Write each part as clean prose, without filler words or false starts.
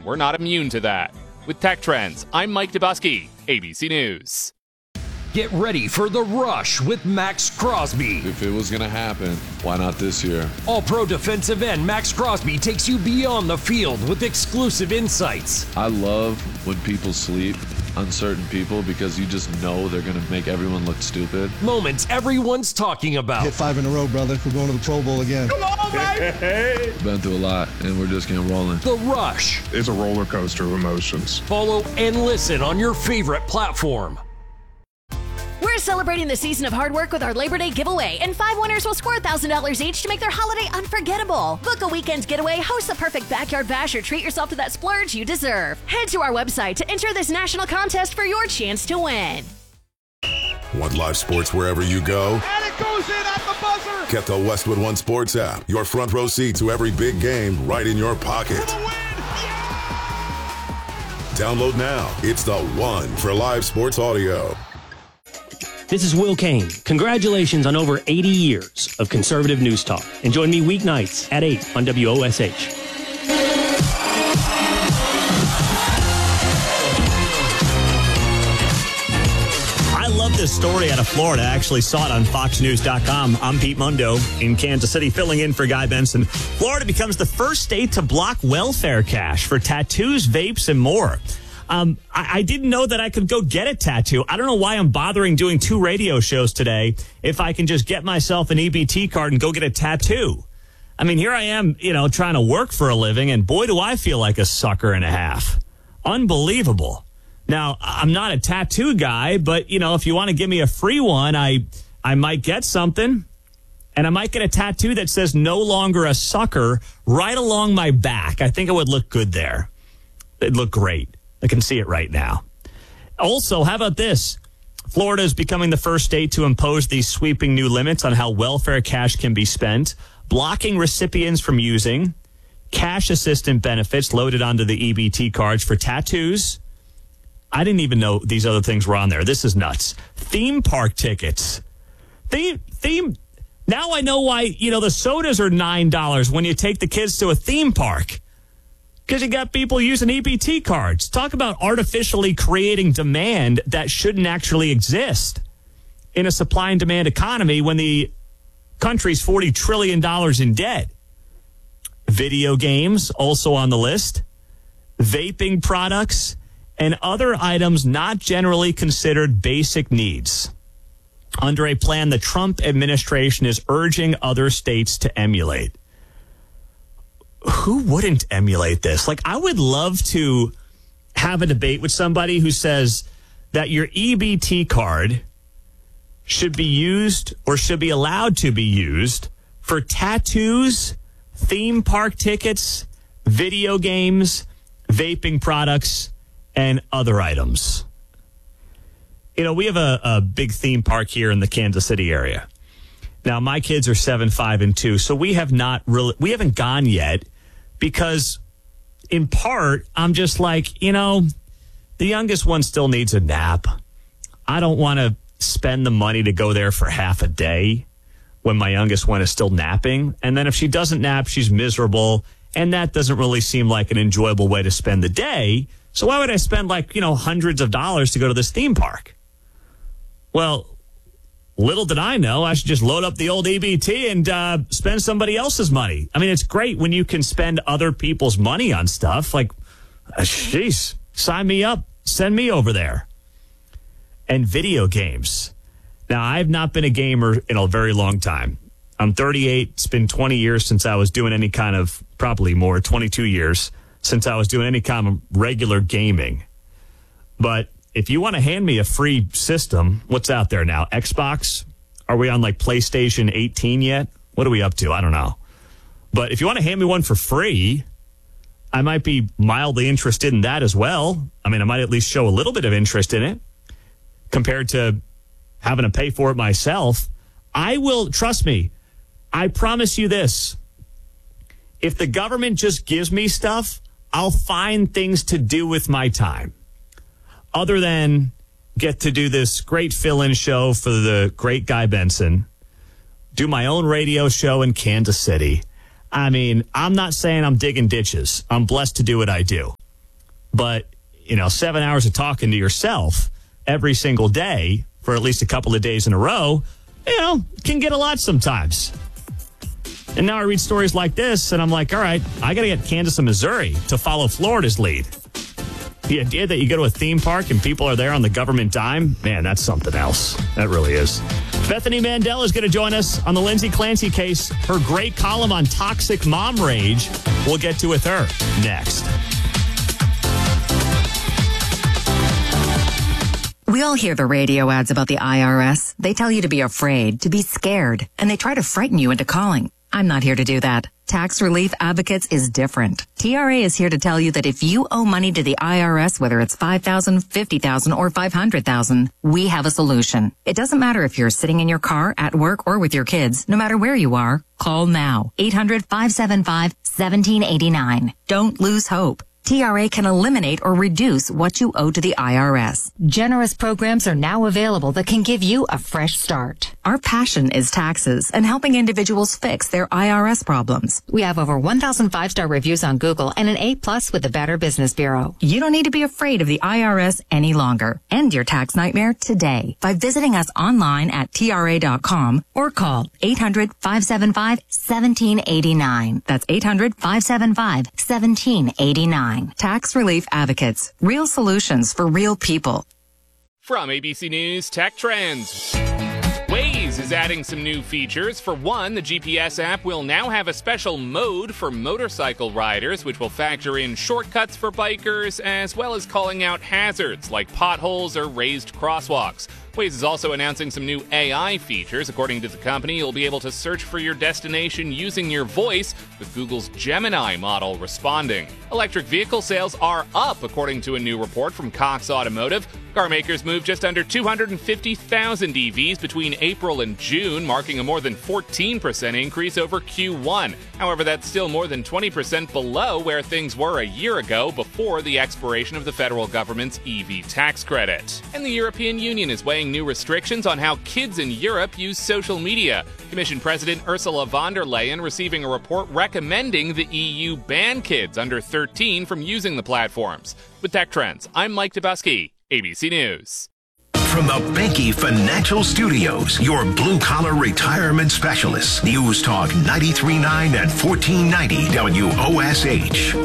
we're not immune to that. With Tech Trends, I'm Mike Dubusky, ABC News. Get ready for The Rush with Max Crosby. If it was going to happen, why not this year? All-Pro defensive end Max Crosby takes you beyond the field with exclusive insights. I love when people sleep on certain people because you just know they're going to make everyone look stupid. Moments everyone's talking about. Hit 5 in a row, brother. We're going to the Pro Bowl again. Come on, baby! Been through a lot, and we're just getting rolling. The Rush. It's a roller coaster of emotions. Follow and listen on your favorite platform. We're celebrating the season of hard work with our Labor Day giveaway, and 5 winners will score $1,000 each to make their holiday unforgettable. Book a weekend getaway, host the perfect backyard bash, or treat yourself to that splurge you deserve. Head to our website to enter this national contest for your chance to win. Want live sports wherever you go? And it goes in at the buzzer! Get the Westwood One Sports app. Your front row seat to every big game right in your pocket. For the win! Download now. It's the one for live sports audio. This is Will Kane. Congratulations on over 80 years of conservative news talk. And join me weeknights at 8 on WOSH. I love this story out of Florida. I actually saw it on FoxNews.com. I'm Pete Mundo in Kansas City, filling in for Guy Benson. Florida becomes the first state to block welfare cash for tattoos, vapes, and more. I didn't know that I could go get a tattoo. I don't know why I'm bothering doing 2 radio shows today if I can just get myself an EBT card and go get a tattoo. I mean, here I am, trying to work for a living, and boy, do I feel like a sucker and a half. Unbelievable. Now, I'm not a tattoo guy, but, if you want to give me a free one, I might get something. And I might get a tattoo that says "no longer a sucker" right along my back. I think it would look good there. It'd look great. I can see it right now. Also, how about this? Florida is becoming the first state to impose these sweeping new limits on how welfare cash can be spent, blocking recipients from using cash assistant benefits loaded onto the EBT cards for tattoos. I didn't even know these other things were on there. This is nuts. Theme park tickets. Now I know why, the sodas are $9 when you take the kids to a theme park. Because you got people using EBT cards. Talk about artificially creating demand that shouldn't actually exist in a supply and demand economy when the country's $40 trillion in debt. Video games also on the list. Vaping products and other items not generally considered basic needs. Under a plan the Trump administration is urging other states to emulate. Who wouldn't emulate this? I would love to have a debate with somebody who says that your EBT card should be used or should be allowed to be used for tattoos, theme park tickets, video games, vaping products, and other items. We have a big theme park here in the Kansas City area. Now, my kids are 7, 5, and 2, so we haven't gone yet because, in part, I'm just like, the youngest one still needs a nap. I don't want to spend the money to go there for half a day when my youngest one is still napping. And then if she doesn't nap, she's miserable, and that doesn't really seem like an enjoyable way to spend the day. So why would I spend hundreds of dollars to go to this theme park? Well, little did I know, I should just load up the old EBT and spend somebody else's money. I mean, it's great when you can spend other people's money on stuff. Jeez, sign me up. Send me over there. And video games. Now, I've not been a gamer in a very long time. I'm 38. It's been 20 years since I was doing any kind of, probably more, 22 years since I was doing any kind of regular gaming. But if you want to hand me a free system, what's out there now? Xbox? Are we on PlayStation 18 yet? What are we up to? I don't know. But if you want to hand me one for free, I might be mildly interested in that as well. I mean, I might at least show a little bit of interest in it compared to having to pay for it myself. I will, trust me, I promise you this. If the government just gives me stuff, I'll find things to do with my time. Other than get to do this great fill-in show for the great Guy Benson, do my own radio show in Kansas City. I mean, I'm not saying I'm digging ditches. I'm blessed to do what I do. But, 7 hours of talking to yourself every single day for at least a couple of days in a row, can get a lot sometimes. And now I read stories like this, and I'm like, all right, I got to get Kansas and Missouri to follow Florida's lead. The idea that you go to a theme park and people are there on the government dime, man, that's something else. That really is. Bethany Mandel is going to join us on the Lindsay Clancy case. Her great column on toxic mom rage. We'll get to with her next. We all hear the radio ads about the IRS. They tell you to be afraid, to be scared, and they try to frighten you into calling. I'm not here to do that. Tax Relief Advocates is different. TRA is here to tell you that if you owe money to the IRS, whether it's $5,000, $50,000, or $500,000, we have a solution. It doesn't matter if you're sitting in your car, at work, or with your kids. No matter where you are, call now. 800-575-1789. Don't lose hope. TRA can eliminate or reduce what you owe to the IRS. Generous programs are now available that can give you a fresh start. Our passion is taxes and helping individuals fix their IRS problems. We have over 1,000 5-star reviews on Google and an A+ with the Better Business Bureau. You don't need to be afraid of the IRS any longer. End your tax nightmare today by visiting us online at TRA.com or call 800-575-1789. That's 800-575-1789. Tax Relief Advocates. Real solutions for real people. From ABC News Tech Trends. Waze is adding some new features. For one, the GPS app will now have a special mode for motorcycle riders, which will factor in shortcuts for bikers, as well as calling out hazards like potholes or raised crosswalks. Waze is also announcing some new AI features. According to the company, you'll be able to search for your destination using your voice, with Google's Gemini model responding. Electric vehicle sales are up, according to a new report from Cox Automotive. Car makers moved just under 250,000 EVs between April and June, marking a more than 14% increase over Q1. However, that's still more than 20% below where things were a year ago before the expiration of the federal government's EV tax credit. And the European Union is weighing new restrictions on how kids in Europe use social media. Commission President Ursula von der Leyen receiving a report recommending the EU ban kids under 13 from using the platforms. With Tech Trends, I'm Mike Dubusky, ABC News. From the Banky Financial Studios, your blue-collar retirement specialists. News Talk 93.9 and 1490 WOSH.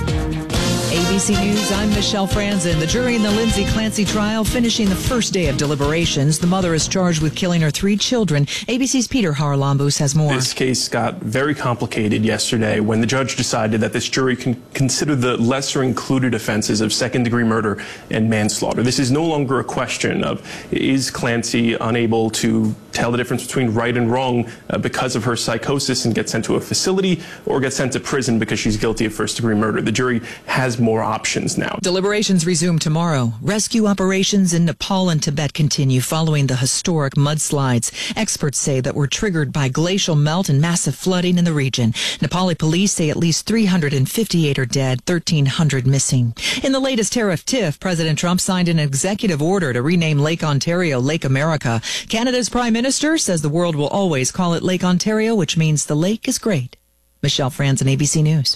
ABC News, I'm Michelle Franzen. The jury in the Lindsay Clancy trial finishing the first day of deliberations. The mother is charged with killing her 3 children. ABC's Peter Haralambous has more. This case got very complicated yesterday when the judge decided that this jury can consider the lesser included offenses of second-degree murder and manslaughter. This is no longer a question of is Clancy unable to tell the difference between right and wrong because of her psychosis and get sent to a facility, or get sent to prison because she's guilty of first-degree murder. The jury has more options now. Deliberations resume tomorrow. Rescue operations in Nepal and Tibet continue following the historic mudslides. Experts say that were triggered by glacial melt and massive flooding in the region. Nepali police say at least 358 are dead, 1,300 missing. In the latest tariff tiff, President Trump signed an executive order to rename Lake Ontario Lake America. Canada's Prime Minister says the world will always call it Lake Ontario, which means the lake is great. Michelle Franzen, ABC News.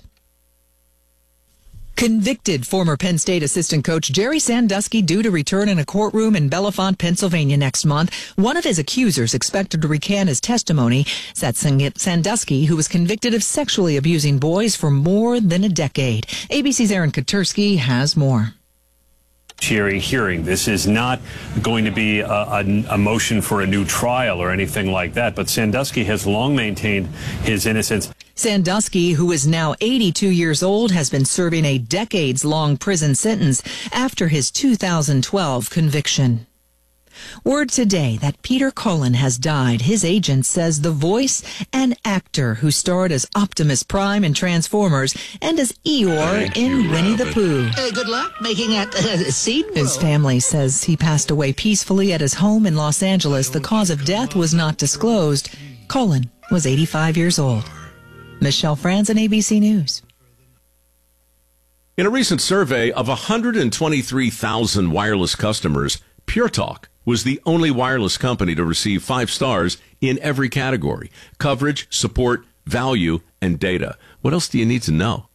Convicted former Penn State assistant coach Jerry Sandusky due to return in a courtroom in Bellefonte, Pennsylvania next month. One of his accusers expected to recant his testimony. That's Sandusky, who was convicted of sexually abusing boys for more than a decade. ABC's Aaron Katersky has more. Hearing. This is not going to be a motion for a new trial or anything like that, but Sandusky has long maintained his innocence. Sandusky, who is now 82 years old, has been serving a decades-long prison sentence after his 2012 conviction. Word today that Peter Cullen has died. His agent says the voice and actor who starred as Optimus Prime in Transformers and as Eeyore in Winnie the Pooh. Good luck making that seed grow. His family says he passed away peacefully at his home in Los Angeles. The cause of death was not disclosed. Cullen was 85 years old. Michelle Franzen, ABC News. In a recent survey of 123,000 wireless customers, Pure Talk was the only wireless company to receive 5 stars in every category: coverage, support, value, and data. What else do you need to know?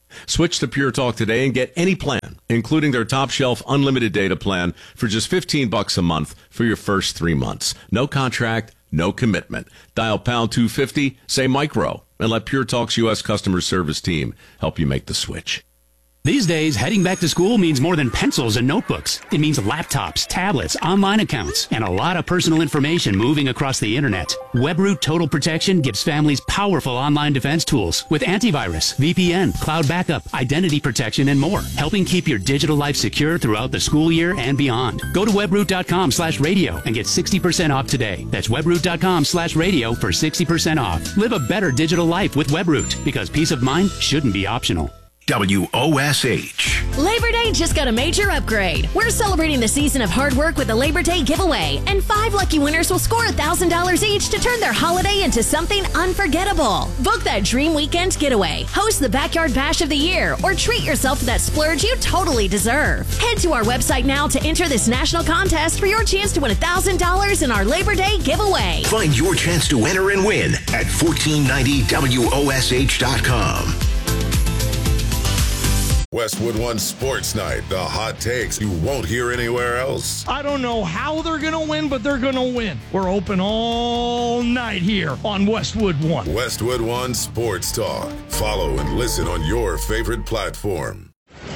Switch to Pure Talk today and get any plan, including their top shelf unlimited data plan for just $15 a month for your first 3 months. No contract, no commitment. Dial pound 250, say micro, and let Pure Talk's U.S. customer service team help you make the switch. These days, heading back to school means more than pencils and notebooks. It means laptops, tablets, online accounts, and a lot of personal information moving across the internet. WebRoot Total Protection gives families powerful online defense tools with antivirus, VPN, cloud backup, identity protection, and more, helping keep your digital life secure throughout the school year and beyond. Go to webroot.com/radio and get 60% off today. That's webroot.com/radio for 60% off. Live a better digital life with WebRoot, because peace of mind shouldn't be optional. WOSH. Labor Day just got a major upgrade. We're celebrating the season of hard work with the Labor Day giveaway, and 5 lucky winners will score $1,000 each to turn their holiday into something unforgettable. Book that dream weekend getaway, host the Backyard Bash of the Year, or treat yourself to that splurge you totally deserve. Head to our website now to enter this national contest for your chance to win $1,000 in our Labor Day giveaway. Find your chance to enter and win at 1490WOSH.com. Westwood One Sports Night, the hot takes you won't hear anywhere else. I don't know how they're going to win, but they're going to win. We're open all night here on Westwood One. Westwood One Sports Talk. Follow and listen on your favorite platform.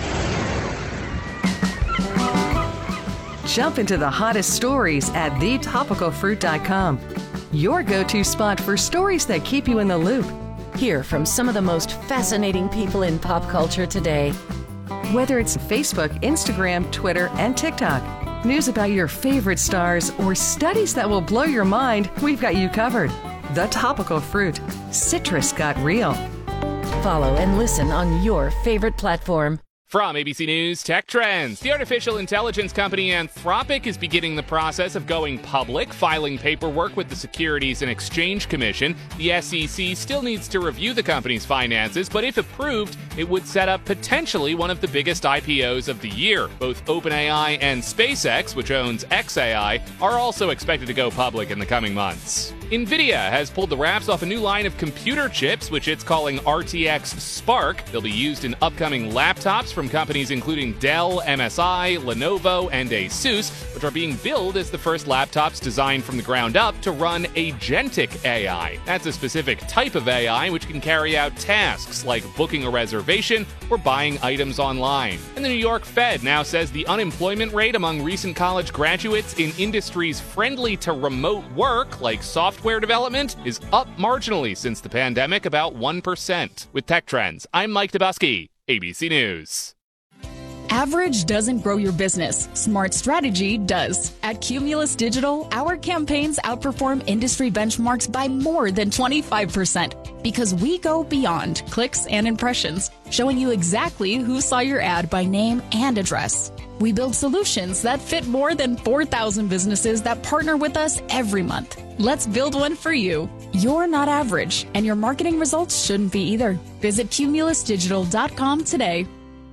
Jump into the hottest stories at thetopicalfruit.com. Your go-to spot for stories that keep you in the loop. Hear from some of the most fascinating people in pop culture today. Whether it's Facebook, Instagram, Twitter, and TikTok, news about your favorite stars, or studies that will blow your mind, we've got you covered. The Topical Fruit. Citrus got real. Follow and listen on your favorite platform. From ABC News Tech Trends, the artificial intelligence company Anthropic is beginning the process of going public, filing paperwork with the Securities and Exchange Commission. The SEC still needs to review the company's finances, but if approved, it would set up potentially one of the biggest IPOs of the year. Both OpenAI and SpaceX, which owns xAI, are also expected to go public in the coming months. NVIDIA has pulled the wraps off a new line of computer chips, which it's calling RTX Spark. They'll be used in upcoming laptops from companies including Dell, MSI, Lenovo, and ASUS, which are being billed as the first laptops designed from the ground up to run agentic AI. That's a specific type of AI which can carry out tasks like booking a reservation or buying items online. And the New York Fed now says the unemployment rate among recent college graduates in industries friendly to remote work, like software development, is up marginally since the pandemic, about 1%. With Tech Trends, I'm Mike Dubusky, ABC News. Average doesn't grow your business. Smart strategy does. At Cumulus Digital, our campaigns outperform industry benchmarks by more than 25% because we go beyond clicks and impressions, showing you exactly who saw your ad by name and address. We build solutions that fit more than 4,000 businesses that partner with us every month. Let's build one for you. You're not average, and your marketing results shouldn't be either. Visit cumulusdigital.com today.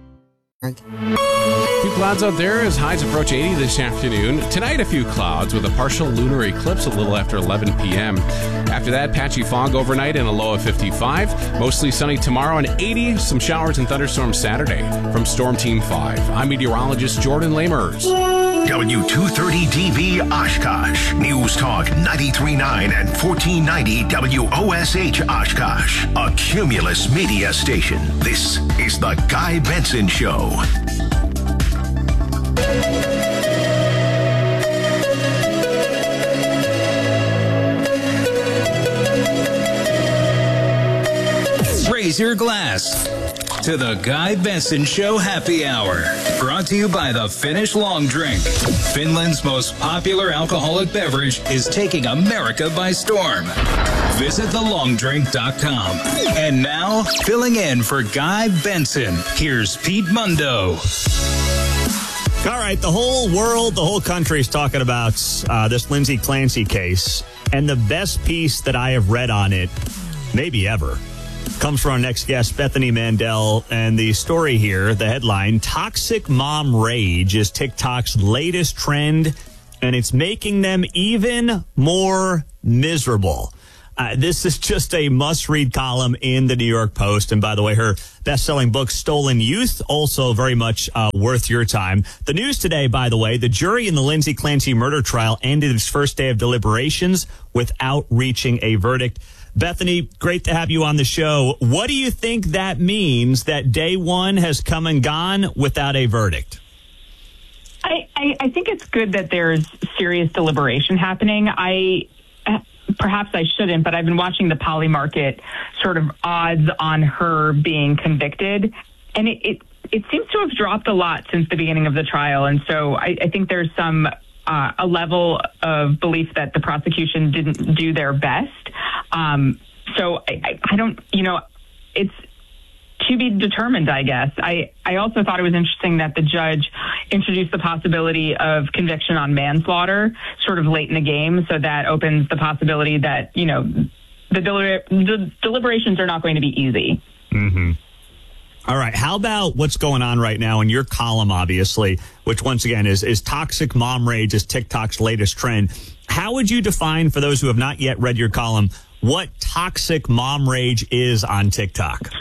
Few clouds out there as highs approach 80 this afternoon. Tonight, a few clouds with a partial lunar eclipse a little after 11 p.m. After that, patchy fog overnight and a low of 55. Mostly sunny tomorrow and 80. Some showers and thunderstorms Saturday. From Storm Team 5, I'm meteorologist Jordan Lamers. W230DB Oshkosh. News Talk 93.9 and 1490 WOSH Oshkosh. A Cumulus media station. This is The Guy Benson Show. Raise your glass to the Guy Benson Show Happy Hour. Brought to you by the Finnish Long Drink. Finland's most popular alcoholic beverage is taking America by storm. Visit thelongdrink.com. And now, filling in for Guy Benson, here's Pete Mundo. All right, the whole world, the whole country is talking about this Lindsay Clancy case. And the best piece that I have read on it, maybe ever, comes from our next guest, Bethany Mandel. And the story here, the headline, Toxic Mom Rage is TikTok's latest trend, and it's making them even more miserable. This is just a must-read column in the New York Post. And by the way, her best-selling book, Stolen Youth, also very much worth your time. The news today, by the way, the jury in the Lindsay Clancy murder trial ended its first day of deliberations without reaching a verdict. Bethany, great to have you on the show. What do you think that means, that day one has come and gone without a verdict? I think it's good that there's serious deliberation happening. Perhaps I shouldn't, but I've been watching the Polymarket sort of odds on her being convicted, and it seems to have dropped a lot since the beginning of the trial. And so I think there's a level of belief that the prosecution didn't do their best. So I don't, it's to be determined, I guess. I also thought it was interesting that the judge introduced the possibility of conviction on manslaughter sort of late in the game. So that opens the possibility that, the deliberations are not going to be easy. Mm-hmm. All right. How about what's going on right now in your column, obviously, which once again is toxic mom rage is TikTok's latest trend. How would you define, for those who have not yet read your column, what toxic mom rage is on TikTok?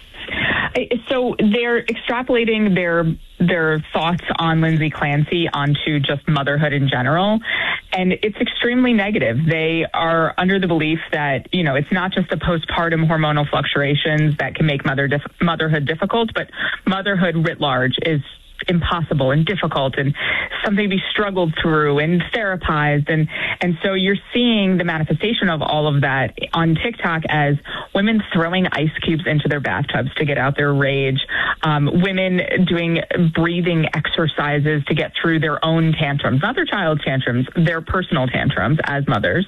So they're extrapolating their thoughts on Lindsay Clancy onto just motherhood in general. And it's extremely negative. They are under the belief that, it's not just the postpartum hormonal fluctuations that can make motherhood difficult, but motherhood writ large is impossible and difficult and something to be struggled through and therapized. And so you're seeing the manifestation of all of that on TikTok as women throwing ice cubes into their bathtubs to get out their rage, women doing breathing exercises to get through their own tantrums, not their child's tantrums, their personal tantrums as mothers.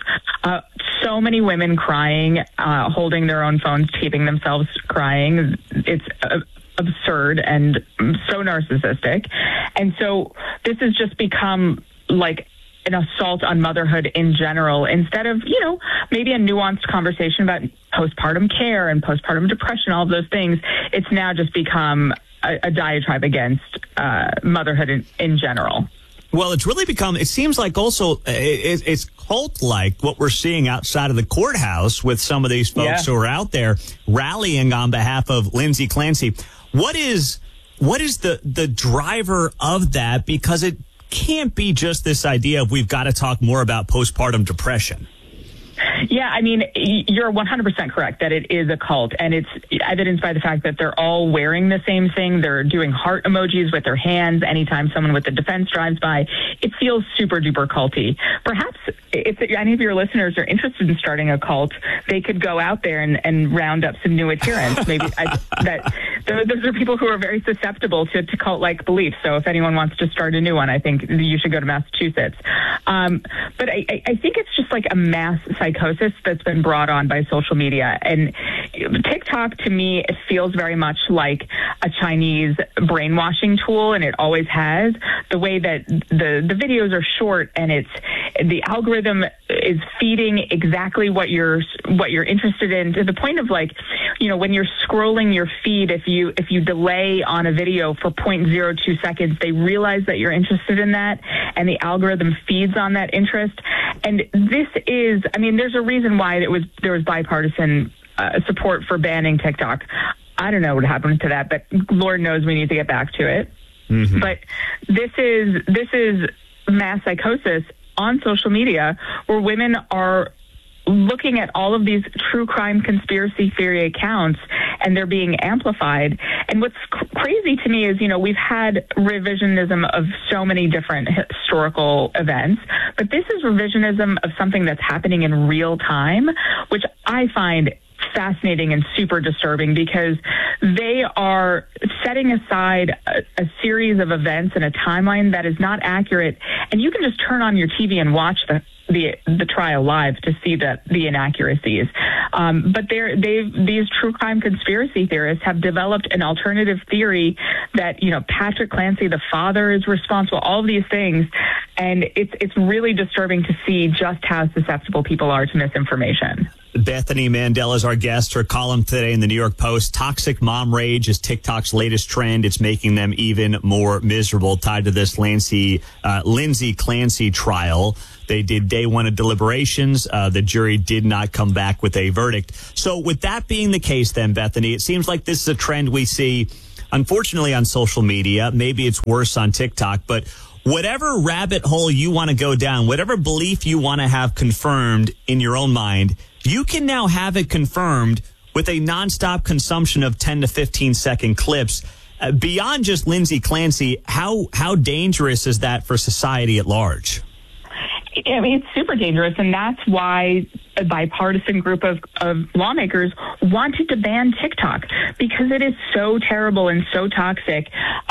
So many women crying, holding their own phones, taping themselves crying. It's absurd and so narcissistic. And so this has just become like an assault on motherhood in general, instead of, maybe a nuanced conversation about postpartum care and postpartum depression, all of those things. It's now just become a diatribe against motherhood in general. Well, it's really become, it seems like also it's cult-like what we're seeing outside of the courthouse with some of these folks who are out there rallying on behalf of Lindsay Clancy. What is the driver of that? Because it can't be just this idea of we've got to talk more about postpartum depression. Yeah, I mean, you're 100% correct that it is a cult, and it's evidenced by the fact that they're all wearing the same thing. They're doing heart emojis with their hands anytime someone with the defense drives by. It feels super duper culty. Perhaps if any of your listeners are interested in starting a cult, they could go out there and round up some new adherents. Maybe those are people who are very susceptible to cult-like beliefs. So if anyone wants to start a new one, I think you should go to Massachusetts. But I think it's just like a mass psychosis that's been brought on by social media. And TikTok, to me, it feels very much like a Chinese brainwashing tool, and it always has. The way that the videos are short, and the algorithm is feeding exactly what you're interested in, to the point of when you're scrolling your feed, if you delay on a video for 0.02 seconds, they realize that you're interested in that, and the algorithm feeds on that interest. And this is, there's a reason why there was bipartisan support for banning TikTok. I don't know what happened to that, but Lord knows we need to get back to it. Mm-hmm. But this is mass psychosis on social media, where women are looking at all of these true crime conspiracy theory accounts, and they're being amplified. And what's crazy to me is, we've had revisionism of so many different historical events, but this is revisionism of something that's happening in real time, which I find fascinating and super disturbing, because they are setting aside a series of events and a timeline that is not accurate. And you can just turn on your TV and watch the trial live to see the inaccuracies. But these true crime conspiracy theorists have developed an alternative theory that, Patrick Clancy, the father, is responsible, all of these things. And it's really disturbing to see just how susceptible people are to misinformation. Bethany Mandel is our guest. Her column today in the New York Post, Toxic Mom Rage is TikTok's latest trend. It's making them even more miserable, tied to this Lindsay Clancy trial. They did day one of deliberations. The jury did not come back with a verdict. So with that being the case then, Bethany, it seems like this is a trend we see, unfortunately, on social media. Maybe it's worse on TikTok, but whatever rabbit hole you want to go down, whatever belief you want to have confirmed in your own mind, you can now have it confirmed with a nonstop consumption of 10 to 15 second clips. Beyond just Lindsay Clancy, how dangerous is that for society at large? I mean, it's super dangerous, and that's why a bipartisan group of lawmakers wanted to ban TikTok, because it is so terrible and so toxic.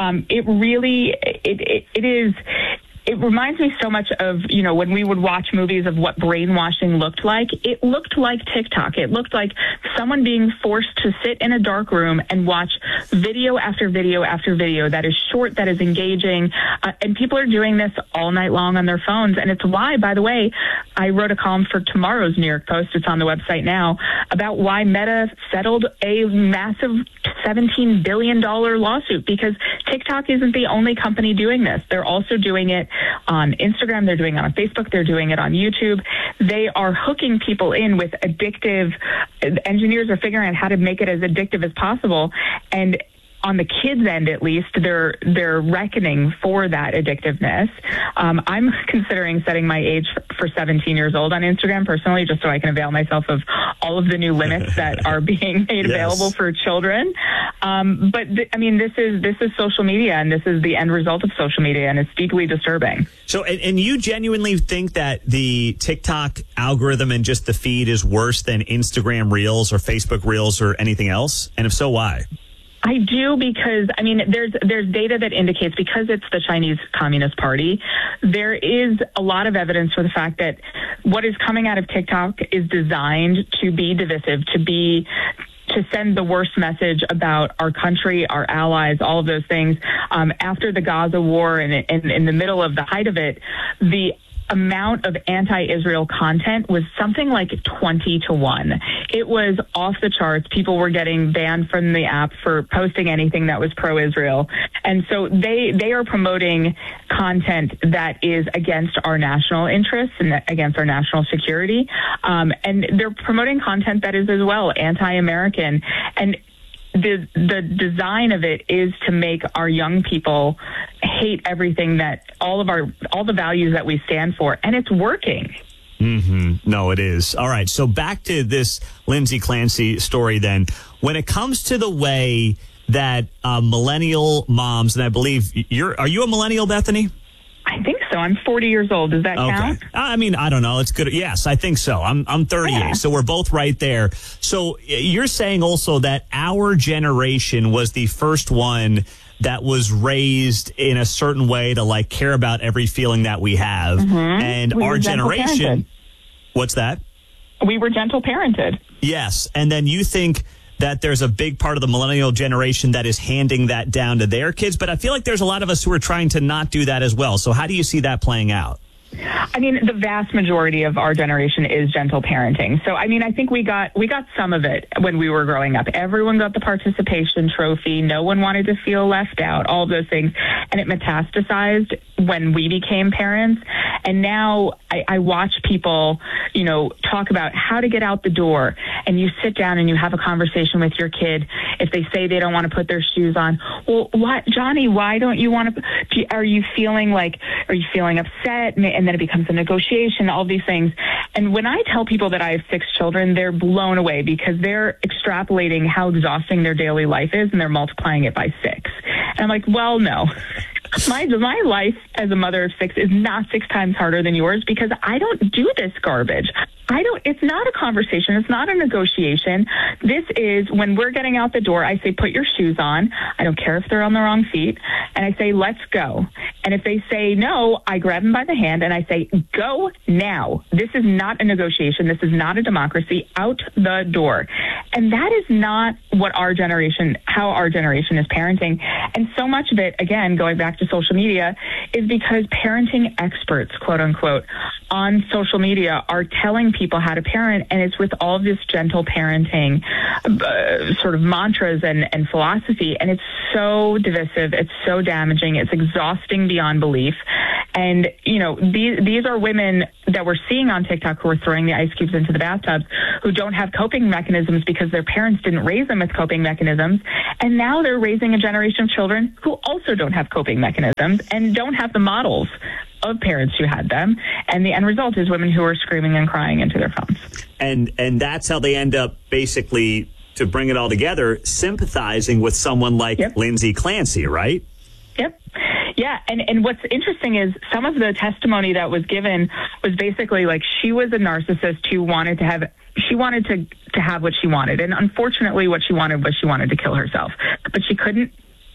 It reminds me so much of, when we would watch movies of what brainwashing looked like. It looked like TikTok. It looked like someone being forced to sit in a dark room and watch video after video after video that is short, that is engaging. And people are doing this all night long on their phones. And it's why, by the way, I wrote a column for tomorrow's New York Post. It's on the website now, about why Meta settled a massive $17 billion lawsuit, because TikTok isn't the only company doing this. They're also doing it on Instagram, they're doing it on Facebook, they're doing it on YouTube. They are hooking people in with addictive, engineers are figuring out how to make it as addictive as possible. And on the kids' end, at least, they're reckoning for that addictiveness. I'm considering setting my age for 17 years old on Instagram personally, just so I can avail myself of all of the new limits that are being made available for children. This is social media, and this is the end result of social media, and it's deeply disturbing. So, and you genuinely think that the TikTok algorithm and just the feed is worse than Instagram Reels or Facebook Reels or anything else? And if so, why? I do, because, there's data that indicates, because it's the Chinese Communist Party, there is a lot of evidence for the fact that what is coming out of TikTok is designed to be divisive, to send the worst message about our country, our allies, all of those things. After the Gaza war and in the middle of the height of it, the amount of anti-Israel content was something like 20-1. It was off the charts. People were getting banned from the app for posting anything that was pro-Israel. And so they are promoting content that is against our national interests and against our national security. And they're promoting content that is as well anti-American. And the design of it is to make our young people hate everything that all the values that we stand for, and it's working. Mm-hmm. No, it is. All right. So back to this Lindsay Clancy story then. When it comes to the way that millennial moms, and I believe are you a millennial, Bethany? I think so. I'm 40 years old. Does that count? I don't know. It's good. Yes, I think so. I'm 38, so we're both right there. So you're saying also that our generation was the first one that was raised in a certain way to care about every feeling that we have. Mm-hmm. And our generation, what's that? We were gentle parented. Yes. And then you think that there's a big part of the millennial generation that is handing that down to their kids. But I feel like there's a lot of us who are trying to not do that as well. So how do you see that playing out? The vast majority of our generation is gentle parenting. So, I think we got some of it when we were growing up. Everyone got the participation trophy. No one wanted to feel left out, all of those things. And it metastasized when we became parents. And now I watch people, talk about how to get out the door. And you sit down and you have a conversation with your kid. If they say they don't want to put their shoes on, well, Johnny, why don't you want to? Are you feeling upset? And then it becomes a negotiation, all these things. And when I tell people that I have 6 children, they're blown away, because they're extrapolating how exhausting their daily life is, and they're multiplying it by 6. And I'm like, well, no. My life as a mother of 6 is not 6 times harder than yours, because I don't do this garbage. It's not a conversation. It's not a negotiation. This is when we're getting out the door, I say, put your shoes on. I don't care if they're on the wrong feet. And I say, let's go. And if they say no, I grab them by the hand and I say, go now. This is not a negotiation. This is not a democracy. Out the door. And that is not how our generation is parenting. And so much of it, again, going back to social media, is because parenting experts, quote unquote, on social media are telling people how to parent, and it's with all this gentle parenting sort of mantras and philosophy, and it's so divisive, it's so damaging, it's exhausting beyond belief. And, you know, these are women that we're seeing on TikTok who are throwing the ice cubes into the bathtubs, who don't have coping mechanisms because their parents didn't raise them with coping mechanisms, and now they're raising a generation of children who also don't have coping mechanisms and don't have the models of parents who had them, and the end result is women who are screaming and crying into their phones. And that's how they end up, basically, to bring it all together, sympathizing with someone like Lindsay Clancy, right? Yep. Yeah, and what's interesting is some of the testimony that was given was basically like she was a narcissist who wanted to have what she wanted, and unfortunately what she wanted was she wanted to kill herself, but she couldn't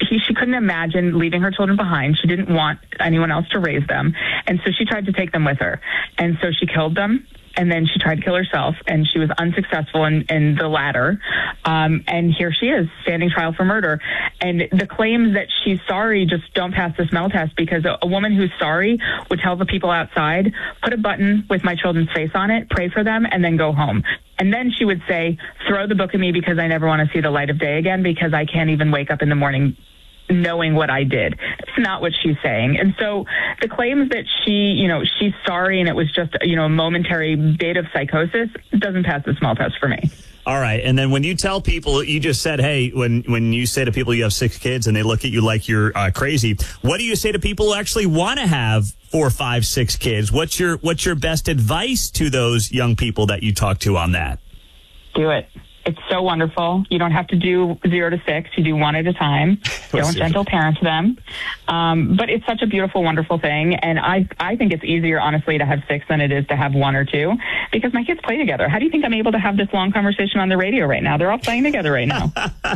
imagine leaving her children behind. She didn't want anyone else to raise them. And so she tried to take them with her. And so she killed them. And then she tried to kill herself, and she was unsuccessful in the latter. And here she is, standing trial for murder. And the claims that she's sorry just don't pass the smell test, because a woman who's sorry would tell the people outside, put a button with my children's face on it, pray for them, and then go home. And then she would say, throw the book at me because I never want to see the light of day again, because I can't even wake up in the morning knowing what I did. It's not what she's saying. And so the claims that she's sorry and it was just, a momentary bit of psychosis, doesn't pass the smell test for me. All right. And then when you tell people, you just said, hey, when you say to people you have 6 kids and they look at you like you're crazy, what do you say to people who actually want to have 4, 5, 6 kids? What's your best advice to those young people that you talk to on that? Do it. It's so wonderful. You don't have to do 0 to 6. You do 1 at a time. Don't gentle parent them. But it's such a beautiful, wonderful thing. And I think it's easier, honestly, to have 6 than it is to have 1 or 2, because my kids play together. How do you think I'm able to have this long conversation on the radio right now? They're all playing together right now.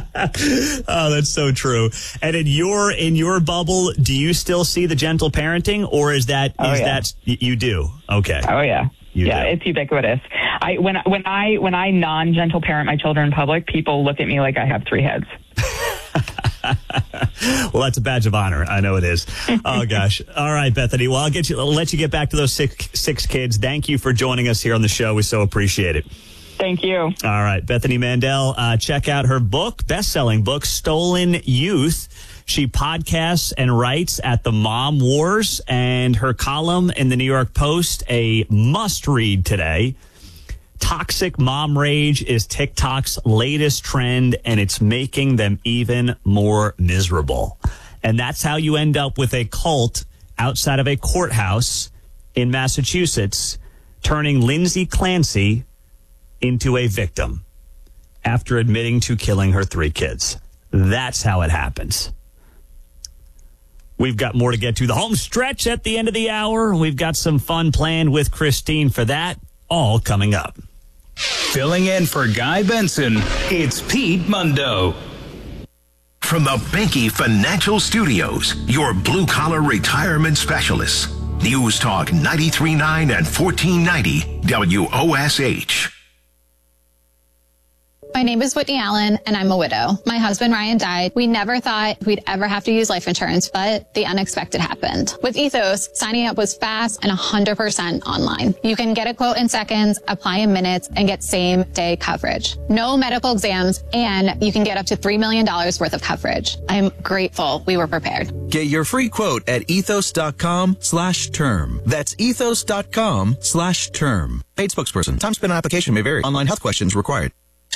Oh, that's so true. And in your bubble, do you still see the gentle parenting, or is that you do? Okay. Oh yeah. It's ubiquitous. When I non-gentle parent my children in public, people look at me like I have 3 heads. Well, that's a badge of honor. I know it is. Oh gosh. All right, Bethany. Well, I'll let you get back to those six kids. Thank you for joining us here on the show. We so appreciate it. Thank you. All right, Bethany Mandel. Check out her book, best-selling book, Stolen Youth. She podcasts and writes at the Mom Wars, and her column in the New York Post, a must-read today. Toxic mom rage is TikTok's latest trend, and it's making them even more miserable. And that's how you end up with a cult outside of a courthouse in Massachusetts, turning Lindsay Clancy into a victim after admitting to killing her 3 kids. That's how it happens. We've got more to get to. The home stretch at the end of the hour. We've got some fun planned with Christine for that. All coming up. Filling in for Guy Benson, it's Pete Mundo. From the Banky Financial Studios, your blue-collar retirement specialists. News Talk 93.9 and 1490 WOSH. My name is Whitney Allen, and I'm a widow. My husband, Ryan, died. We never thought we'd ever have to use life insurance, but the unexpected happened. With Ethos, signing up was fast and 100% online. You can get a quote in seconds, apply in minutes, and get same-day coverage. No medical exams, and you can get up to $3 million worth of coverage. I'm grateful we were prepared. Get your free quote at ethos.com/term. That's ethos.com/term. Paid spokesperson. Time spent on application may vary. Online health questions required.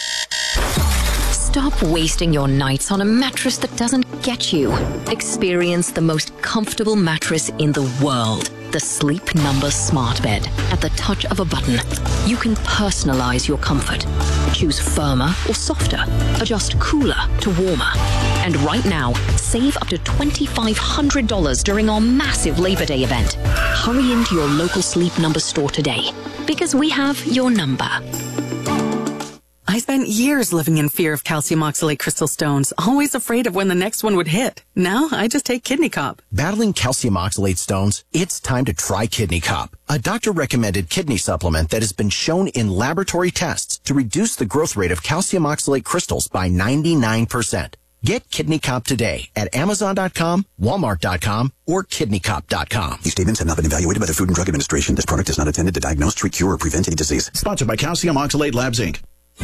Stop wasting your nights on a mattress that doesn't get you. Experience the most comfortable mattress in the world. The Sleep Number Smart Bed. At the touch of a button, you can personalize your comfort. Choose firmer or softer. Adjust cooler to warmer. And right now, save up to $2,500 during our massive Labor Day event. Hurry into your local Sleep Number store today, because we have your number. I spent years living in fear of calcium oxalate crystal stones, always afraid of when the next one would hit. Now, I just take Kidney Cop. Battling calcium oxalate stones? It's time to try Kidney Cop, a doctor-recommended kidney supplement that has been shown in laboratory tests to reduce the growth rate of calcium oxalate crystals by 99%. Get Kidney Cop today at Amazon.com, Walmart.com, or KidneyCop.com. These statements have not been evaluated by the Food and Drug Administration. This product is not intended to diagnose, treat, cure, or prevent any disease. Sponsored by Calcium Oxalate Labs, Inc.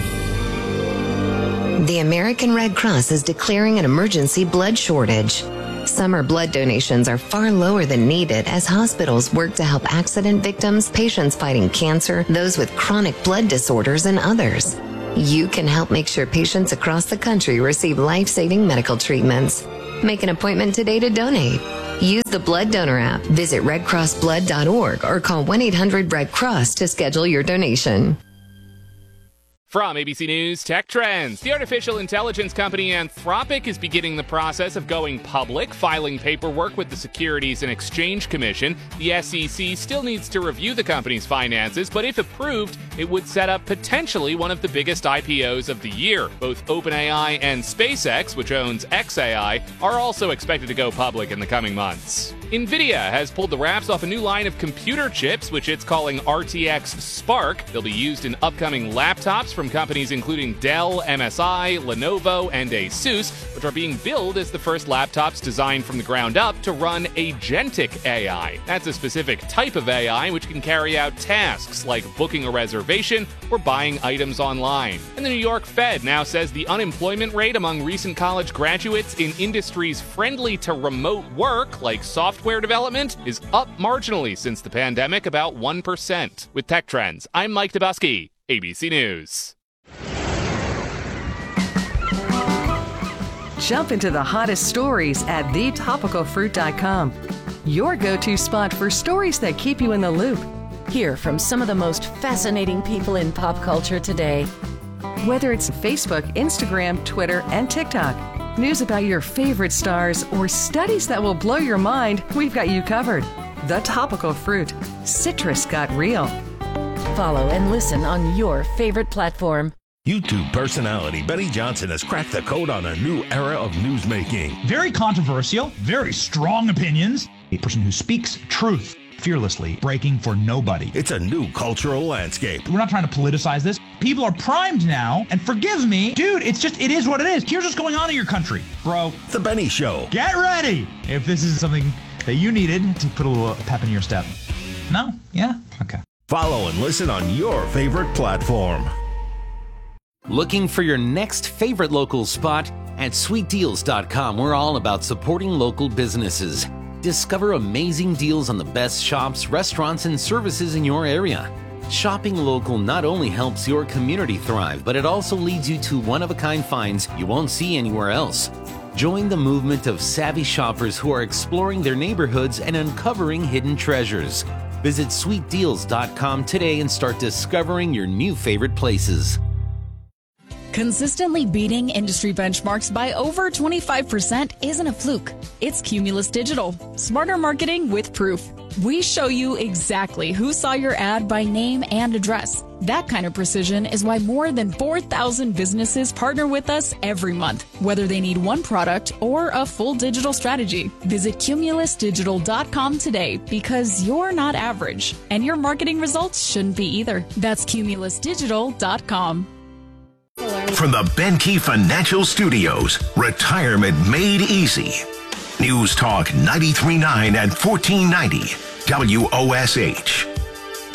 The American Red Cross is declaring an emergency blood shortage. Summer blood donations are far lower than needed as hospitals work to help accident victims, patients fighting cancer, those with chronic blood disorders, and others. You can help make sure patients across the country receive life-saving medical treatments. Make an appointment today to donate. Use the Blood Donor app, visit redcrossblood.org, or call 1-800-RED-CROSS to schedule your donation. From ABC News Tech Trends, the artificial intelligence company Anthropic is beginning the process of going public, filing paperwork with the Securities and Exchange Commission. The SEC still needs to review the company's finances, but if approved, it would set up potentially one of the biggest IPOs of the year. Both OpenAI and SpaceX, which owns xAI, are also expected to go public in the coming months. NVIDIA has pulled the wraps off a new line of computer chips, which it's calling RTX Spark. They'll be used in upcoming laptops from companies including Dell, MSI, Lenovo, and Asus, which are being billed as the first laptops designed from the ground up to run agentic AI. That's a specific type of AI which can carry out tasks like booking a reservation or buying items online. And the New York Fed now says the unemployment rate among recent college graduates in industries friendly to remote work, like software development, is up marginally since the pandemic, about 1%. With Tech Trends, I'm Mike Dabusky, ABC News. Jump into the hottest stories at thetopicalfruit.com. Your go-to spot for stories that keep you in the loop. Hear from some of the most fascinating people in pop culture today. Whether it's Facebook, Instagram, Twitter, and TikTok, news about your favorite stars, or studies that will blow your mind, we've got you covered. The Topical Fruit. Citrus got real. Follow and listen on your favorite platform. YouTube personality Benny Johnson has cracked the code on a new era of newsmaking. Very controversial, very strong opinions. A person who speaks truth fearlessly, breaking for nobody. It's a new cultural landscape. We're not trying to politicize this. People are primed now, and forgive me, dude, it is what it is. Here's what's going on in your country, bro. The Benny Show. Get ready if this is something that you needed to put a little pep in your step. No? Yeah? Okay. Follow and listen on your favorite platform. Looking for your next favorite local spot? At sweetdeals.com, we're all about supporting local businesses. Discover amazing deals on the best shops, restaurants, and services in your area. Shopping local not only helps your community thrive, but it also leads you to one-of-a-kind finds you won't see anywhere else. Join the movement of savvy shoppers who are exploring their neighborhoods and uncovering hidden treasures. Visit sweetdeals.com today and start discovering your new favorite places. Consistently beating industry benchmarks by over 25% isn't a fluke. It's Cumulus Digital. Smarter marketing with proof. We show you exactly who saw your ad by name and address. That kind of precision is why more than 4,000 businesses partner with us every month, whether they need one product or a full digital strategy. Visit cumulusdigital.com today because you're not average, and your marketing results shouldn't be either. That's cumulusdigital.com. From the Benke Financial Studios, retirement made easy. News Talk 93.9 and 1490 WOSH.